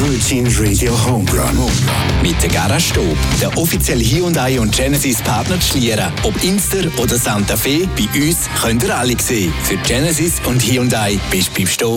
Virgin Radio Home Run. Mit der Garage-Stube, der offizielle Hyundai und Genesis Partner zu Schlieren. Ob Inster oder Santa Fe, bei uns könnt ihr alle sehen. Für Genesis und Hyundai bist du beim Stop